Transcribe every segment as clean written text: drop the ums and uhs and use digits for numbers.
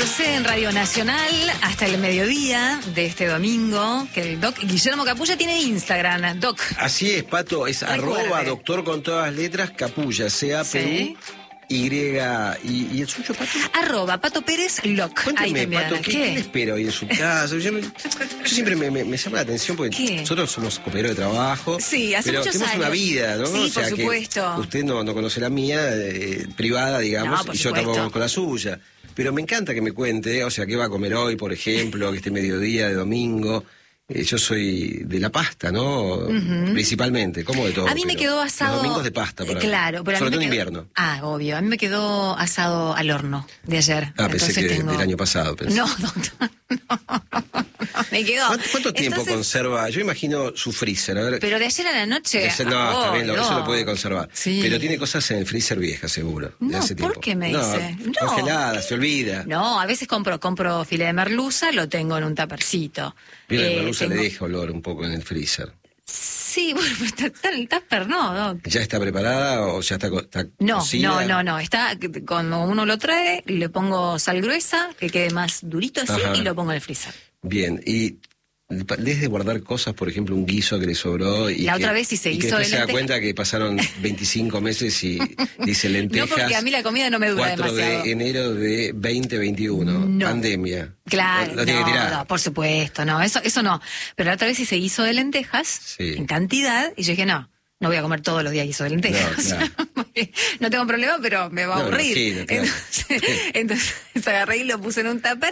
José en Radio Nacional hasta el mediodía de este domingo, que el doc Guillermo Capulla tiene Instagram, doc. Así es, Pato, es @ doctor con todas las letras, Capulla, C-A-P-U. Y el suyo, Pato. @Pato Pérez Loc. Cuéntame, Pato, ¿qué le espero ahí en su casa? Yo siempre me llama la atención porque nosotros somos compañeros de trabajo. Sí, hace pero muchos tenemos años. una vida, ¿no? Sí, o sea, por supuesto. Que usted no conoce la mía, privada, digamos, No, y yo tampoco conozco la suya. Pero me encanta que me cuente, o sea, qué va a comer hoy, por ejemplo, que este mediodía de domingo. Yo soy de la pasta, ¿no? Principalmente, como de todo. A mí me quedó asado. Los domingos de pasta, para claro, pero sobre todo en invierno. Ah, obvio. A mí me quedó asado al horno de ayer. Pensé que del año pasado. No, doctor. No. Me quedó. ¿Cuánto tiempo conserva? Yo imagino su freezer. A ver. Pero de ayer a la noche. Está bien, eso lo puede conservar. Sí. Pero tiene cosas en el freezer viejas, seguro. No, de hace tiempo. ¿por qué me dice? No, congeladas, se olvida. No, a veces compro filé de merluza, lo tengo en un tapercito. Bien, la merluza le deja olor un poco en el freezer. Sí, bueno, está en el tupper, ¿no, Doc? ¿Ya está preparada o ya está cocida? No. Está, cuando uno lo trae, le pongo sal gruesa, que quede más durito así, y lo pongo en el freezer. Bien, y ¿les de guardar cosas, por ejemplo, un guiso que le sobró? Y la otra vez sí se hizo de lentejas. Se da cuenta que pasaron 25 meses y dice lentejas. No, porque a mí la comida no me dura 4 demasiado. de enero de 2021, pandemia. Claro, lo tiene que tirar. No, por supuesto, no, eso no. Pero la otra vez sí se hizo de lentejas, en cantidad, y yo dije, no voy a comer todos los días guiso de lentejas. No, claro. No tengo problema, pero me va a aburrir. Claro. Entonces agarré y lo puse en un tupper,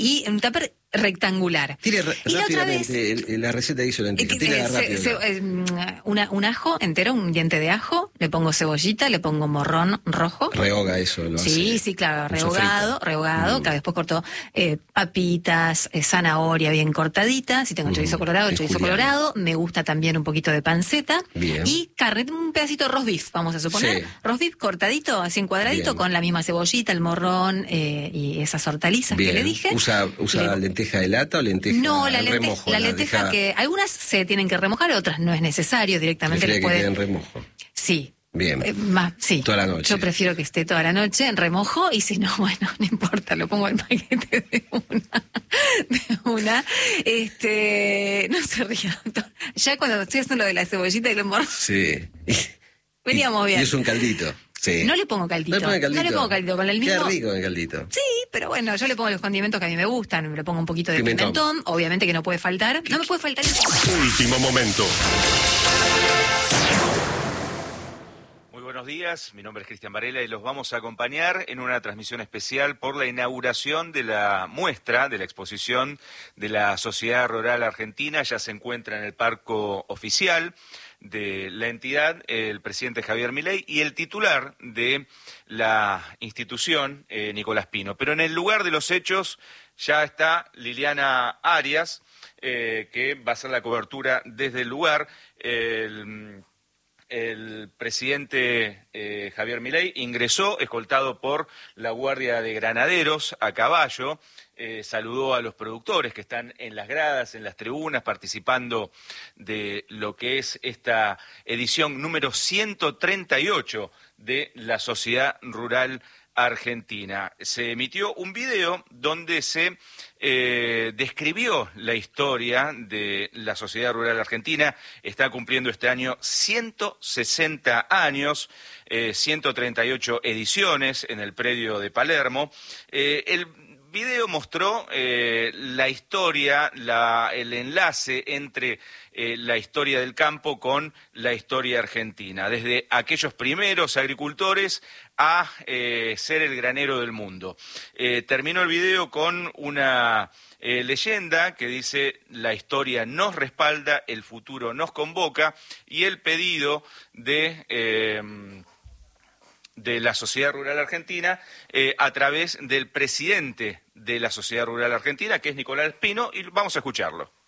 rectangular. Tire rápidamente la receta de guiso de lentejas. Tire rápido. Un ajo entero, un diente de ajo, le pongo cebollita, le pongo morrón rojo. Rehoga eso, lo hace. Sí, claro, rehogado. Cada después corto papitas, zanahoria bien cortadita. Si tengo chorizo colorado, chorizo colorado. Me gusta también un poquito de panceta. Bien. Y carne, un pedacito de roast beef, vamos a suponer. Sí. Roast beef cortadito, así en cuadradito, bien, con la misma cebollita, el morrón y esas hortalizas que le dije. ¿Usa lenteja de lata o lenteja remojo? La lenteja que algunas se tienen que remojar, otras no es necesario, directamente les pueden... que quede en remojo. Sí. Bien. Sí. Toda la noche. Yo prefiero que esté toda la noche en remojo, y si no, bueno, no importa, lo pongo al paquete de una. No se ría, doctor. Ya cuando estoy haciendo lo de la cebollita y el morrón. Sí. Veníamos bien. Y es un caldito. Sí. No le pongo caldito. No le pongo caldito, con el mismo. Queda rico el caldito. Sí, pero bueno, yo le pongo los condimentos que a mí me gustan. Le pongo un poquito de pimentón, obviamente que no puede faltar. No me puede faltar Último momento. Muy buenos días, mi nombre es Cristian Varela y los vamos a acompañar en una transmisión especial por la inauguración de la muestra, de la exposición de la Sociedad Rural Argentina. Ya se encuentra en el parco oficial de la entidad, el presidente Javier Milei y el titular de la institución, Nicolás Pino. Pero en el lugar de los hechos ya está Liliana Arias, que va a hacer la cobertura desde el lugar. El presidente Javier Milei ingresó escoltado por la Guardia de Granaderos a caballo. Saludó a los productores que están en las gradas, en las tribunas, participando de lo que es esta edición número 138 de la Sociedad Rural Argentina. Se emitió un video donde se describió la historia de la Sociedad Rural Argentina. Está cumpliendo este año 160 años, 138 ediciones en el predio de Palermo. El video mostró la historia, el enlace entre la historia del campo con la historia argentina, desde aquellos primeros agricultores a ser el granero del mundo. Terminó el video con una leyenda que dice: la historia nos respalda, el futuro nos convoca, y el pedido de la Sociedad Rural Argentina a través del presidente de la Sociedad Rural Argentina, que es Nicolás Pino, y vamos a escucharlo.